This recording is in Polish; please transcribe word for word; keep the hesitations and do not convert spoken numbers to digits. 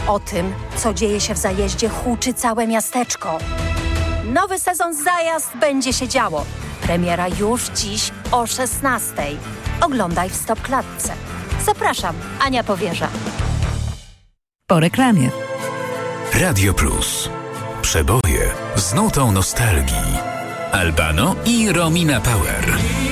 O tym, co dzieje się w zajeździe, huczy całe miasteczko. Nowy sezon Zajazd będzie się działo. Premiera już dziś o szesnastej. Oglądaj w Stop Klatce. Zapraszam, Ania Powierza. Po reklamie. Radio Plus. Przeboje z nutą nostalgii. Albano i Romina Power.